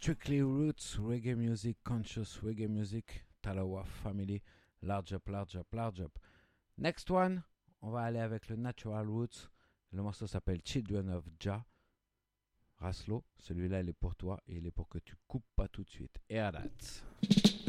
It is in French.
Strictly Roots, Reggae Music, Conscious Reggae Music, Talawa Family, Large Up, Large Up, Large Up. Next one, on va aller avec le Natural Roots. Le morceau s'appelle Children of Jah. Raslo, celui-là il est pour toi et il est pour que tu coupes pas tout de suite. Air that.